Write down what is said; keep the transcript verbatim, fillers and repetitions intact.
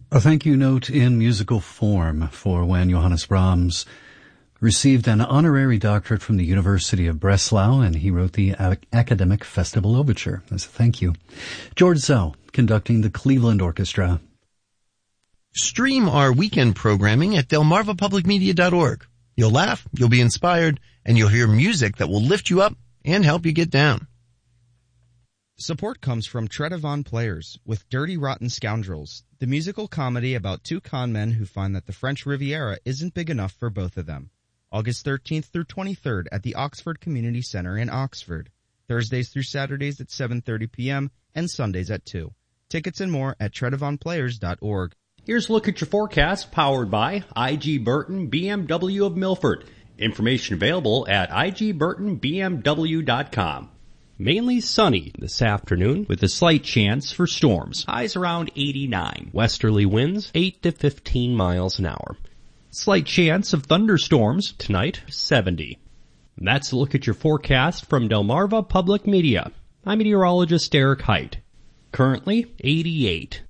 A thank you note in musical form for when Johannes Brahms received an honorary doctorate from the University of Breslau, and he wrote the Academic Festival Overture as a thank you. George Zell conducting the Cleveland Orchestra. Stream our weekend programming at delmarva public media dot org. You'll laugh, you'll be inspired, and you'll hear music that will lift you up and help you get down. Support comes from Tredavon Players with Dirty Rotten Scoundrels, the musical comedy about two con men who find that the French Riviera isn't big enough for both of them. August thirteenth through twenty-third at the Oxford Community Center in Oxford. Thursdays through Saturdays at seven thirty p.m. and Sundays at two. Tickets and more at tredavon players dot org. Here's a look at your forecast powered by I G. Burton B M W of Milford. Information available at I G burton B M W dot com. Mainly sunny this afternoon with a slight chance for storms. Highs around eighty-nine. Westerly winds eight to fifteen miles an hour. Slight chance of thunderstorms tonight, seventy. And that's a look at your forecast from Delmarva Public Media. I'm meteorologist Eric Height. Currently eighty-eight.